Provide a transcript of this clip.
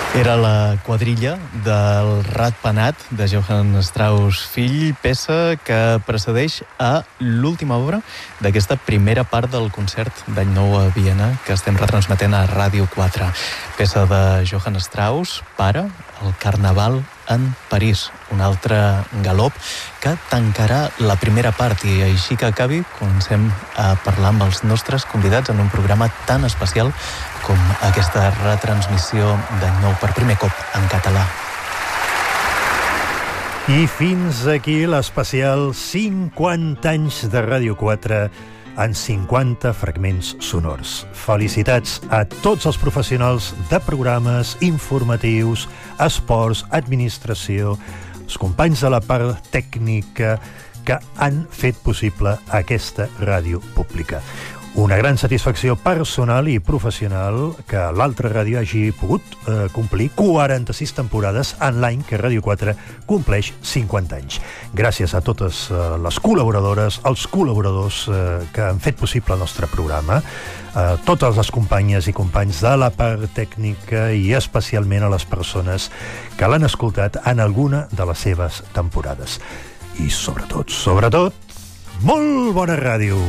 Era la quadrilla del Ratpenat de Johann Strauss fill, peça que precedeix a l'última obra d'aquesta primera part del concert d'Any Nou a Viena que estem retransmetent a Ràdio 4. Peça de Johann Strauss, pare, el Carnaval en París, un altre galop que tancarà la primera part i així que acabi comencem a parlar amb els nostres convidats en un programa tan especial com aquesta retransmissió d'Any Nou per primer cop en català. I fins aquí l'especial 50 anys de Ràdio 4 en 50 fragments sonors. Felicitats a tots els professionals de programes informatius, esports, administració, els companys de la part tècnica que han fet possible aquesta ràdio pública. Una gran satisfacció personal i professional que l'altra ràdio hagi pogut complir 46 temporades en l'any que Ràdio 4 compleix 50 anys. Gràcies a totes les col·laboradores, els col·laboradors que han fet possible el nostre programa, a totes les companyes i companys de la part tècnica i especialment a les persones que l'han escoltat en alguna de les seves temporades. I sobretot, molt bona ràdio!